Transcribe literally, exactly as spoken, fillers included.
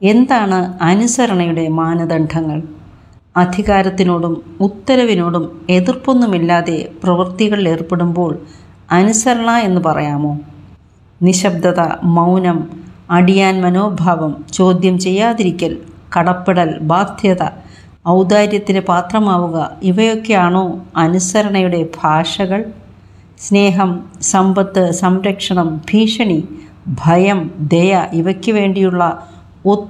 എന്താണ് അനുസരണയുടെ മാനദണ്ഡങ്ങൾ? അധികാരത്തിനോടും ഉത്തരവിനോടും എതിർപ്പൊന്നുമില്ലാതെ പ്രവൃത്തികളിൽ ഏർപ്പെടുമ്പോൾ അനുസരണ എന്ന് പറയാമോ? നിശബ്ദത, മൗനം, അടിയാൻ മനോഭാവം, ചോദ്യം ചെയ്യാതിരിക്കൽ, കടപ്പെടൽ, ബാധ്യത, ഔദാര്യത്തിന് പാത്രമാവുക, ഇവയൊക്കെയാണോ അനുസരണയുടെ ഭാഷകൾ? സ്നേഹം, സമ്പത്ത്, സംരക്ഷണം, ഭീഷണി, ഭയം, ദയ, ഇവയ്ക്ക് വേണ്ടിയുള്ള